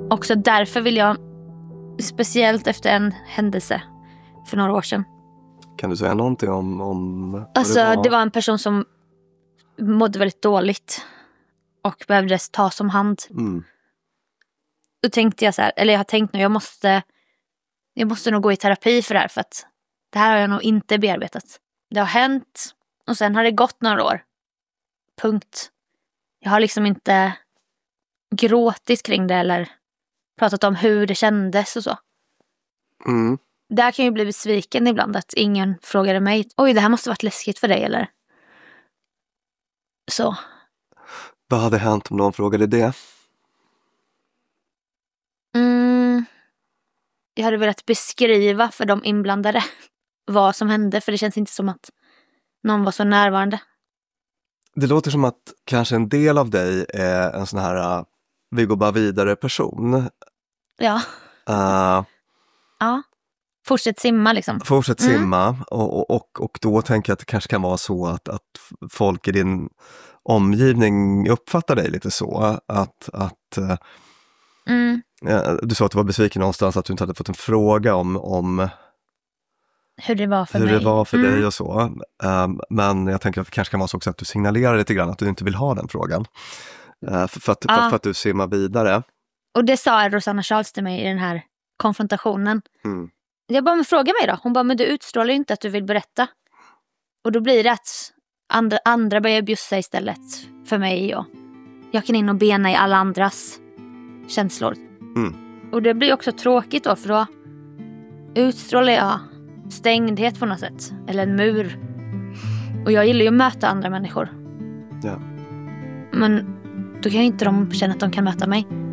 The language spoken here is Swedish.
Också därför vill jag, speciellt efter en händelse för några år sedan. Kan du säga någonting om alltså det var en person som mådde väldigt dåligt och behövdes tas om hand. Då tänkte jag så här, eller jag har tänkt nu, jag måste nog gå i terapi för det här, för att det här har jag nog inte bearbetat. Det har hänt och sen har det gått några år. Punkt. Jag har liksom inte gråtit kring det eller pratat om hur det kändes och så. Där kan jag ju bli besviken ibland att ingen frågade mig. Oj, det här måste varit läskigt för dig, eller? Så. Vad hade hänt om någon frågade det? Jag hade velat beskriva för de inblandade vad som hände, för det känns inte som att någon var så närvarande. Det låter som att kanske en del av dig är en sån här vi går bara vidare person. Ja. Ja. Fortsätt simma liksom. Fortsätt simma och då tänker jag att det kanske kan vara så att folk i din omgivning uppfattar dig lite så att du sa att du var besviken någonstans att du inte hade fått en fråga om hur det var för hur mig. Det var för dig och så. Men jag tänker att det kanske kan vara så också att du signalerar lite grann att du inte vill ha den frågan. För att du simmar vidare. Och det sa Rosanna Charles till mig i den här konfrontationen. Jag bara, men fråga mig då. Hon bara, men du utstrålar inte att du vill berätta. Och då blir det att andra börjar bjussa istället för mig. Och jag kan in och bena i alla andras känslor. Och det blir också tråkigt då, för då utstrålar jag stängdhet på något sätt. Eller en mur. Och jag gillar ju att möta andra människor. Ja. Men då kan ju inte de känna att de kan möta mig.